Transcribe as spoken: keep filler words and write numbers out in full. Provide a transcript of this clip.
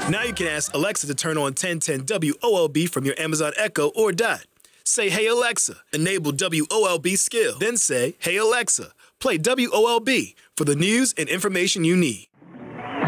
Now you can ask Alexa to turn on ten ten W O L B from your Amazon Echo or Dot. Say, "Hey Alexa," enable W O L B skill. Then say, "Hey Alexa, play W O L B for the news and information you need."